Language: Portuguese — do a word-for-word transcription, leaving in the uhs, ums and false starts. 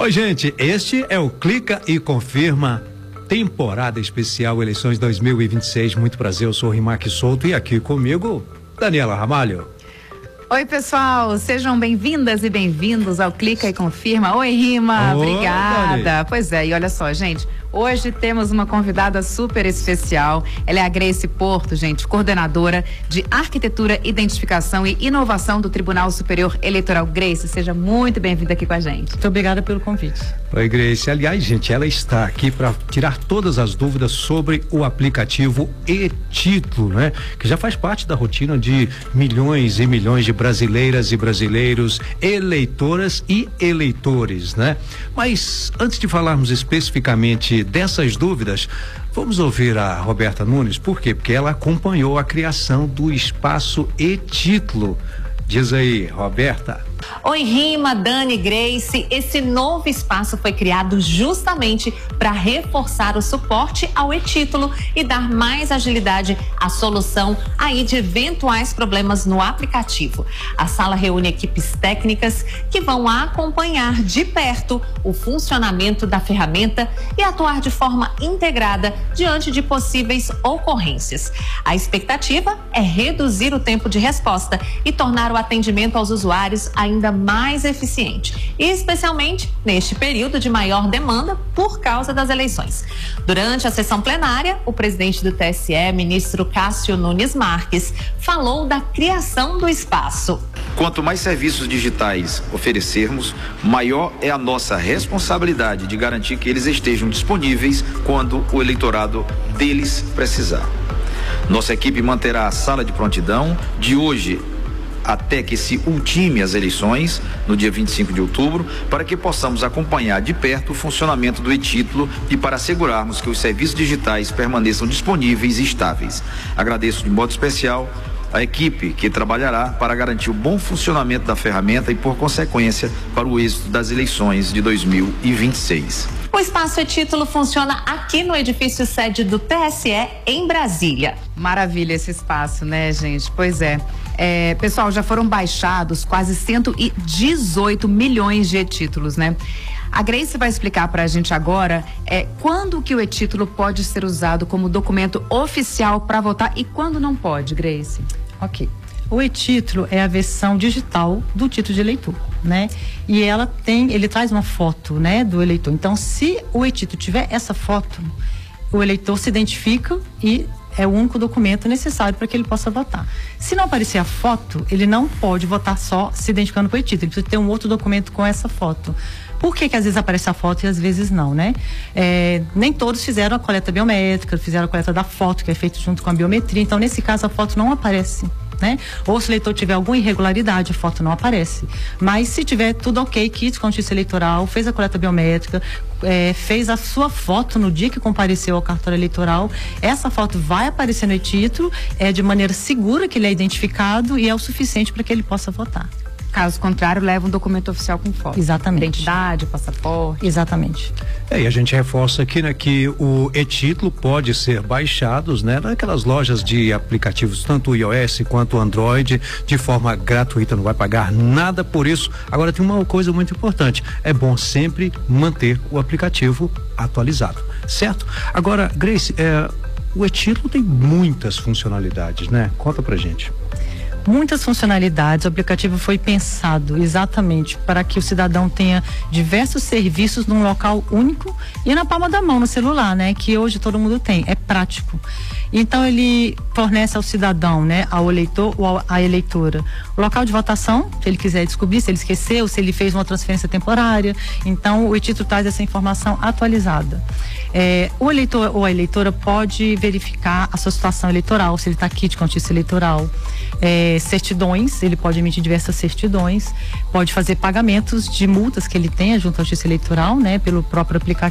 Oi, gente, este é o Clica e Confirma, temporada especial Eleições dois mil e vinte e seis. Muito prazer, eu sou o Rimac Souto e aqui comigo, Daniela Ramalho. Oi, pessoal, sejam bem-vindas e bem-vindos ao Clica e Confirma. Oi, Rima, Oi, obrigada. Dani. Pois é, e olha só, gente, hoje temos uma convidada super especial. Ela é a Grace Porto, gente, coordenadora de Arquitetura, Identificação e Inovação do Tribunal Superior Eleitoral. Grace, seja muito bem-vinda aqui com a gente. Muito obrigada pelo convite. Oi, Grace. Aliás, gente, ela está aqui para tirar todas as dúvidas sobre o aplicativo e-Título, né? Que já faz parte da rotina de milhões e milhões de brasileiras e brasileiros, eleitoras e eleitores, né? Mas antes de falarmos especificamente dessas dúvidas, vamos ouvir a Roberta Nunes. Por quê? Porque ela acompanhou a criação do espaço e-Título. Diz aí, Roberta. Oi, Rima, Dani, Grace. Esse novo espaço foi criado justamente para reforçar o suporte ao e-Título e dar mais agilidade à solução aí de eventuais problemas no aplicativo. A sala reúne equipes técnicas que vão acompanhar de perto o funcionamento da ferramenta e atuar de forma integrada diante de possíveis ocorrências. A expectativa é reduzir o tempo de resposta e tornar o atendimento aos usuários ainda ainda mais eficiente, especialmente neste período de maior demanda por causa das eleições. Durante a sessão plenária, o presidente do T S E, ministro Cássio Nunes Marques, falou da criação do espaço. Quanto mais serviços digitais oferecermos, maior é a nossa responsabilidade de garantir que eles estejam disponíveis quando o eleitorado deles precisar. Nossa equipe manterá a sala de prontidão de hoje até que se ultime as eleições, no dia vinte e cinco de outubro, para que possamos acompanhar de perto o funcionamento do e-Título e para assegurarmos que os serviços digitais permaneçam disponíveis e estáveis. Agradeço de modo especial a equipe que trabalhará para garantir o bom funcionamento da ferramenta e, por consequência, para o êxito das eleições de dois mil e vinte e seis. O espaço e-Título funciona aqui no edifício sede do T S E, em Brasília. Maravilha esse espaço, né, gente? Pois é. É, pessoal, já foram baixados quase cento e dezoito milhões de e-Títulos, né? A Grace vai explicar pra gente agora é, quando que o e-Título pode ser usado como documento oficial para votar e quando não pode, Grace. Ok. O e-Título é a versão digital do título de eleitor, né? E ela tem, ele traz uma foto, né, do eleitor. Então, se o e-Título tiver essa foto, o eleitor se identifica e é o único documento necessário para que ele possa votar. Se não aparecer a foto, ele não pode votar só se identificando com o e-Título. Ele precisa ter um outro documento com essa foto. Por que que às vezes aparece a foto e às vezes não, né? É, nem todos fizeram a coleta biométrica, fizeram a coleta da foto, que é feita junto com a biometria. Então, nesse caso, a foto não aparece, né? Ou se o eleitor tiver alguma irregularidade, a foto não aparece. Mas se tiver tudo ok, kit com justiça eleitoral, fez a coleta biométrica, é, fez a sua foto no dia que compareceu ao cartório eleitoral, essa foto vai aparecer no e-Título, é de maneira segura que ele é identificado e é o suficiente para que ele possa votar. Caso contrário, leva um documento oficial com foto. Exatamente. Identidade, passaporte. Exatamente. É, e a gente reforça aqui, né, que o e-Título pode ser baixados, né, naquelas lojas de aplicativos, tanto o iOS quanto o Android, de forma gratuita, não vai pagar nada por isso. Agora tem uma coisa muito importante, é bom sempre manter o aplicativo atualizado, certo? Agora, Grace, é, o e-Título tem muitas funcionalidades, né? Conta pra gente. Muitas funcionalidades, o aplicativo foi pensado exatamente para que o cidadão tenha diversos serviços num local único e na palma da mão, no celular, né? Que hoje todo mundo tem, é prático. Então ele fornece ao cidadão, né? Ao eleitor ou à eleitora, o local de votação, se ele quiser descobrir, se ele esqueceu, se ele fez uma transferência temporária. Então o e-Título traz essa informação atualizada. É, o eleitor ou a eleitora pode verificar a sua situação eleitoral, se ele está aqui de justiça eleitoral. É, certidões, ele pode emitir diversas certidões, pode fazer pagamentos de multas que ele tenha junto à justiça eleitoral, né, pelo próprio aplicativo.